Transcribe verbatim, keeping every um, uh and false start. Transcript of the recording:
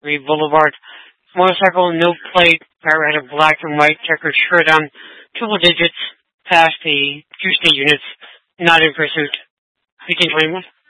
Reed Boulevard. Motorcycle, no plate, driver had a black and white checkered shirt on, triple digits, past the two state units, not in pursuit. fifteen twenty-one.